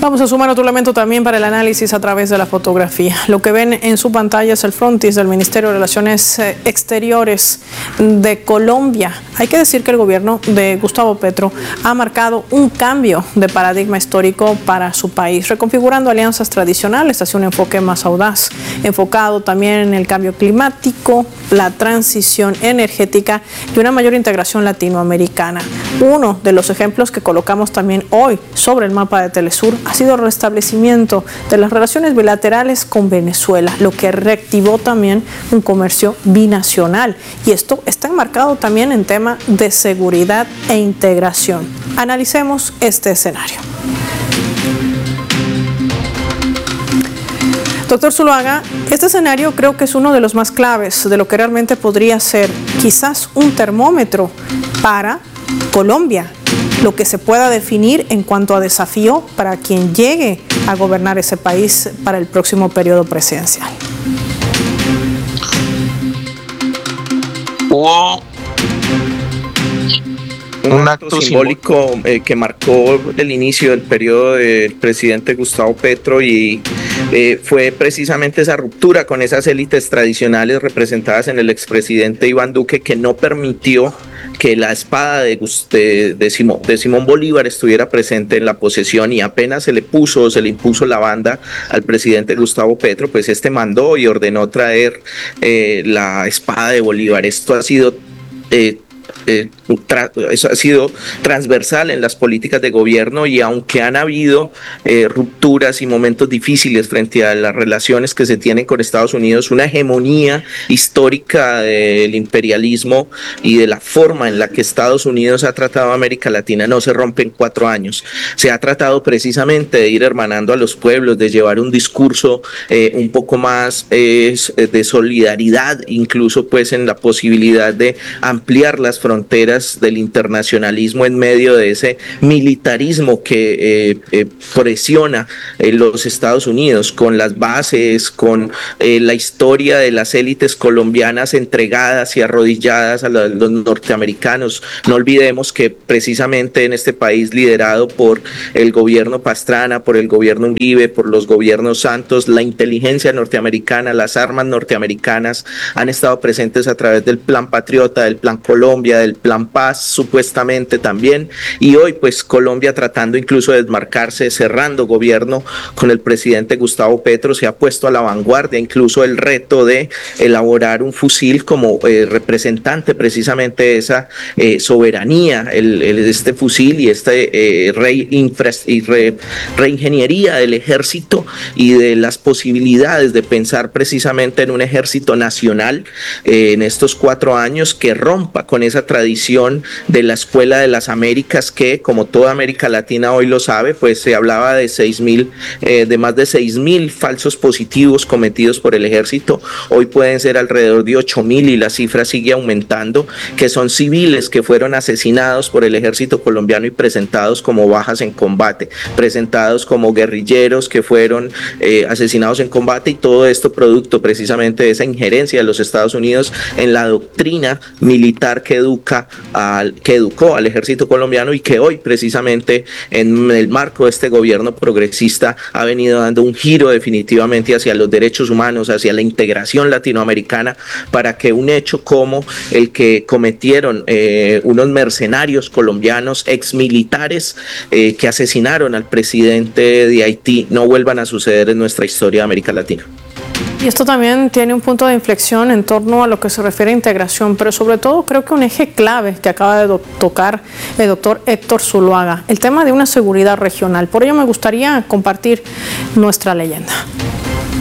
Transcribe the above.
Vamos a sumar otro elemento también para el análisis a través de la fotografía. Lo que ven en su pantalla es el frontis del Ministerio de Relaciones Exteriores de Colombia. Hay que decir que el gobierno de Gustavo Petro ha marcado un cambio de paradigma histórico para su país, reconfigurando alianzas tradicionales hacia un enfoque más audaz, enfocado también en el cambio climático, la transición energética y una mayor integración latinoamericana. Uno de los ejemplos que colocamos también hoy sobre el mapa de Telesur ha sido el restablecimiento de las relaciones bilaterales con Venezuela, lo que reactivó también un comercio binacional. Y esto está enmarcado también en tema de seguridad e integración. Analicemos este escenario. Doctor Zuluaga, este escenario creo que es uno de los más claves de lo que realmente podría ser quizás un termómetro para Colombia, lo que se pueda definir en cuanto a desafío para quien llegue a gobernar ese país para el próximo periodo presidencial. Hubo un acto simbólico que marcó el inicio del periodo del presidente Gustavo Petro y fue precisamente esa ruptura con esas élites tradicionales representadas en el expresidente Iván Duque, que no permitió que la espada de Simón Bolívar estuviera presente en la posesión, y apenas se le impuso la banda al presidente Gustavo Petro, pues este mandó y ordenó traer la espada de Bolívar. Esto ha sido eso ha sido transversal en las políticas de gobierno, y aunque han habido rupturas y momentos difíciles frente a las relaciones que se tienen con Estados Unidos, una hegemonía histórica del imperialismo y de la forma en la que Estados Unidos ha tratado a América Latina no se rompe en 4 años. Se ha tratado precisamente de ir hermanando a los pueblos, de llevar un discurso un poco más de solidaridad, incluso pues en la posibilidad de ampliar las fronteras del internacionalismo en medio de ese militarismo que presiona los Estados Unidos, con las bases, con la historia de las élites colombianas entregadas y arrodilladas a los norteamericanos. No olvidemos que precisamente en este país liderado por el gobierno Pastrana, por el gobierno Uribe, por los gobiernos Santos, la inteligencia norteamericana, las armas norteamericanas han estado presentes a través del Plan Patriota, del Plan Colombia, del Plan Paz, supuestamente también, y hoy pues Colombia, tratando incluso de desmarcarse, cerrando gobierno con el presidente Gustavo Petro, se ha puesto a la vanguardia, incluso el reto de elaborar un fusil como representante precisamente de esa soberanía, este fusil y reingeniería del ejército y de las posibilidades de pensar precisamente en un ejército nacional en estos 4 años que rompa con esa tradición de la Escuela de las Américas, que como toda América Latina hoy lo sabe, pues se hablaba de más de 6.000 falsos positivos cometidos por el ejército. Hoy pueden ser alrededor de 8.000 y la cifra sigue aumentando, que son civiles que fueron asesinados por el ejército colombiano y presentados como bajas en combate, presentados como guerrilleros que fueron asesinados en combate, y todo esto producto precisamente de esa injerencia de los Estados Unidos en la doctrina militar que educó al ejército colombiano, y que hoy precisamente en el marco de este gobierno progresista ha venido dando un giro definitivamente hacia los derechos humanos, hacia la integración latinoamericana, para que un hecho como el que cometieron unos mercenarios colombianos exmilitares que asesinaron al presidente de Haití no vuelvan a suceder en nuestra historia de América Latina. Y esto también tiene un punto de inflexión en torno a lo que se refiere a integración, pero sobre todo creo que un eje clave que acaba de tocar el doctor Héctor Zuluaga, el tema de una seguridad regional. Por ello me gustaría compartir nuestra leyenda.